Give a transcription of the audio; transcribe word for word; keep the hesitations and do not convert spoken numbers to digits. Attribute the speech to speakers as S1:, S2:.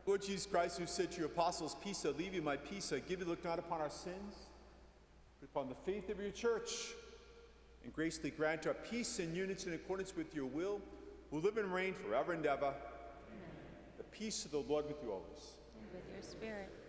S1: Lord Jesus Christ, who said to your apostles, peace I leave you, my peace I give you, look not upon our sins, but upon the faith of your church, and graciously grant our peace and unity in accordance with your will, who live and reign forever and ever. Amen. The peace of the Lord with you always.
S2: And with your spirit.